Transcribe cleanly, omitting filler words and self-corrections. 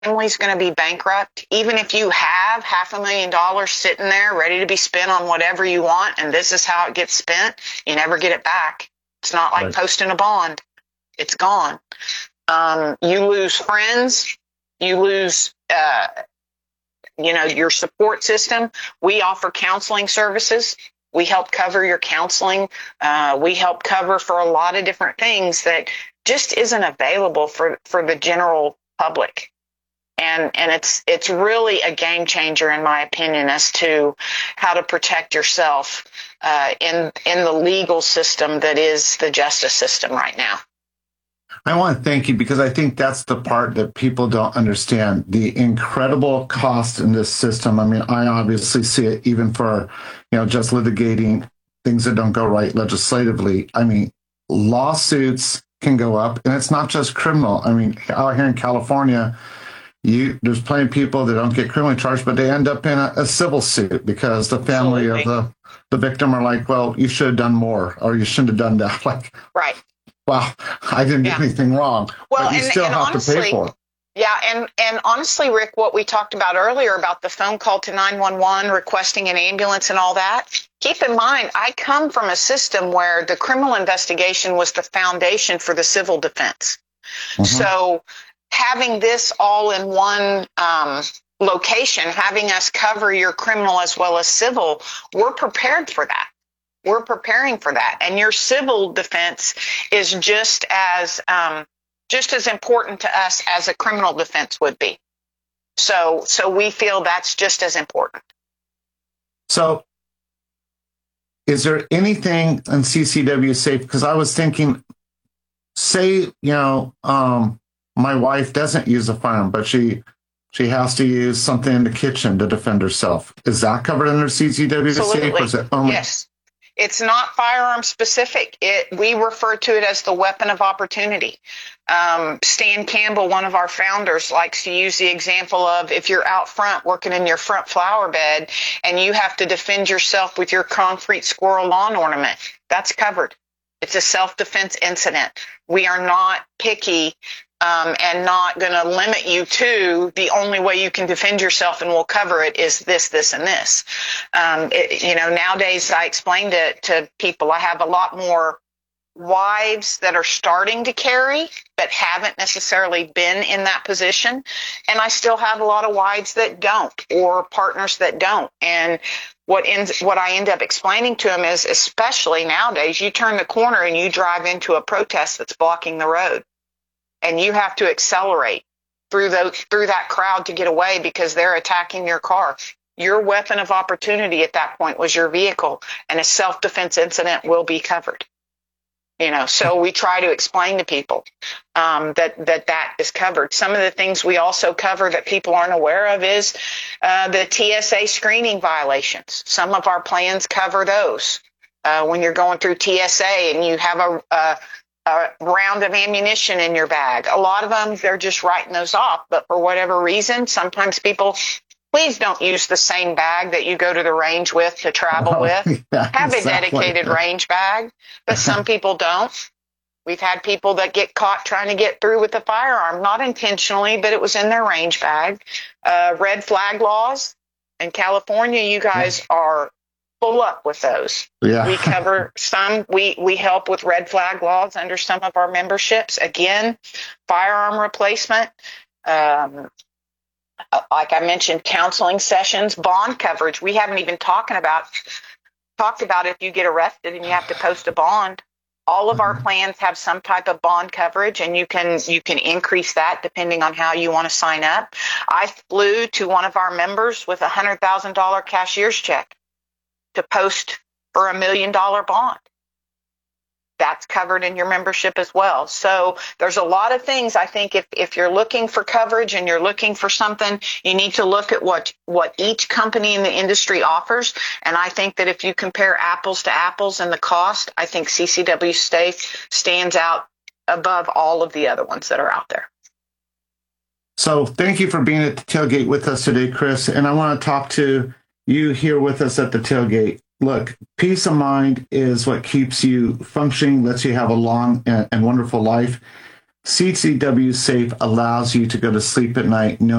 family's going to be bankrupt. Even if you have $500,000 sitting there ready to be spent on whatever you want, and this is how it gets spent, you never get it back. It's not like posting a bond. It's gone. You lose friends. You lose, your support system. We offer counseling services. We help cover your counseling. We help cover for a lot of different things that just isn't available for the general public. And it's really a game changer, in my opinion, as to how to protect yourself in the legal system that is the justice system right now. I want to thank you, because I think that's the part that people don't understand, the incredible cost in this system. I mean, I obviously see it even for, just litigating things that don't go right legislatively. I mean, lawsuits can go up, and it's not just criminal. I mean, out here in California, there's plenty of people that don't get criminally charged, but they end up in a civil suit because the family of the victim are like, well, you should have done more, or you shouldn't have done that. Like, right. Well, I didn't do anything wrong. Well, but you still have honestly, to pay for it. Yeah, and honestly, Rick, what we talked about earlier about the phone call to 911, requesting an ambulance and all that, keep in mind, I come from a system where the criminal investigation was the foundation for the civil defense. Mm-hmm. So having this all in one location, having us cover your criminal as well as civil, we're prepared for that. We're preparing for that. And your civil defense is just as important to us as a criminal defense would be. So we feel that's just as important. So is there anything in CCW safe? Because I was thinking, say, my wife doesn't use a firearm, but she has to use something in the kitchen to defend herself. Is that covered under CCW safe? Or is it only- Yes. It's not firearm specific. We refer to it as the weapon of opportunity. Stan Campbell, one of our founders, likes to use the example of if you're out front working in your front flower bed and you have to defend yourself with your concrete squirrel lawn ornament, that's covered. It's a self-defense incident. We are not picky and not going to limit you to the only way you can defend yourself and we'll cover it is this, this, and this. Nowadays I explained it to people. I have a lot more wives that are starting to carry but haven't necessarily been in that position. And I still have a lot of wives that don't, or partners that don't. And what I end up explaining to them is, especially nowadays, you turn the corner and you drive into a protest that's blocking the road. And you have to accelerate through that crowd to get away because they're attacking your car. Your weapon of opportunity at that point was your vehicle, and a self-defense incident will be covered. So we try to explain to people that is covered. Some of the things we also cover that people aren't aware of is the TSA screening violations. Some of our plans cover those. When you're going through TSA and you have a round of ammunition in your bag. A lot of them, they're just writing those off. But for whatever reason, sometimes people, please don't use the same bag that you go to the range with to travel with. Yeah, have a dedicated range bag, but some people don't. We've had people that get caught trying to get through with a firearm, not intentionally, but it was in their range bag. Red flag laws. In California, you guys are full up with those. Yeah. We cover some, we help with red flag laws under some of our memberships. Again, firearm replacement, like I mentioned, counseling sessions, bond coverage. We haven't even talked about if you get arrested and you have to post a bond. All of our plans have some type of bond coverage, and you can increase that depending on how you want to sign up. I flew to one of our members with $100,000 cashier's check to post for $1 million bond. That's covered in your membership as well. So there's a lot of things. I think if you're looking for coverage and you're looking for something, you need to look at what each company in the industry offers. And I think that if you compare apples to apples and the cost, I think CCW Safe stands out above all of the other ones that are out there. So thank you for being at the tailgate with us today, Chris. And I want to talk to you here with us at the tailgate. Look, peace of mind is what keeps you functioning, lets you have a long and wonderful life. CCW Safe allows you to go to sleep at night